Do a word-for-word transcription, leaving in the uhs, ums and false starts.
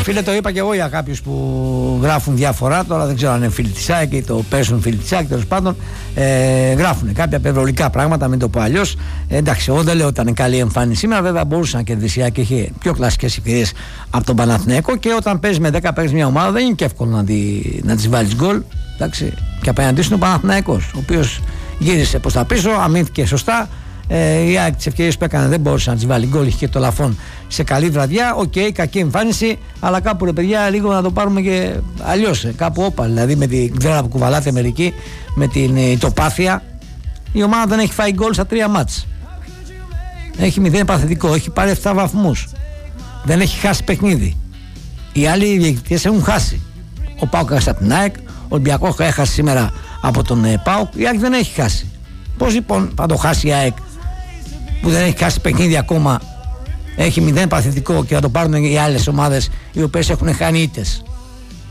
Φίλε, το είπα και εγώ για κάποιους που γράφουν διαφορά. Τώρα δεν ξέρω αν είναι φίλοι της ΑΕΚ ή το παίζουν φίλοι της ΑΕΚ. Τέλος πάντων, ε, γράφουν κάποια πευρολικά πράγματα, μην το πω αλλιώς. Ε, εντάξει, εγώ δεν λέω ότι ήταν καλή εμφάνιση σήμερα. Βέβαια, μπορούσε να κερδίσει η ΑΕΚ και είχε πιο κλασικές ευκαιρίες από τον Παναθηναϊκό. Και όταν παίζει με δέκα παίκτες μια ομάδα, δεν είναι και εύκολο να, τη, να της βάλεις γκολ. Εντάξει, και απέναντί σου είναι ο Παναθηναϊκός, ο οποίος γύρισε προς τα πίσω, αμήνθηκε σωστά. Ε, η ΑΕΚ τις ευκαιρίες που έκανε δεν μπορούσε να τις βάλει γκολ, είχε και το Λαφόν σε καλή βραδιά. Οκ, okay, κακή εμφάνιση, αλλά κάπου ρε παιδιά λίγο να το πάρουμε και αλλιώς. Ε, κάπου όπα, δηλαδή με την ξέρα που κουβαλάτε μερικοί, με την ητοπάθεια. Η ομάδα δεν έχει φάει γκολ στα τρία μάτς. Έχει μηδέν παθητικό, έχει πάρει επτά βαθμούς. Δεν έχει χάσει παιχνίδι. Οι άλλοι διαιτητές έχουν χάσει. Ο ΠΑΟΚ έχασε από την ΑΕΚ, ο Ολυμπιακός έχασε σήμερα από τον ε, ΠΑΟΚ. Η ΑΕΚ δεν έχει χάσει. Πώς λοιπόν θα το χάσει η ΑΕΚ που δεν έχει χάσει παιχνίδι ακόμα, έχει μηδέν παθητικό και θα το πάρουν οι άλλες ομάδες οι οποίες έχουν χάνει ήττες?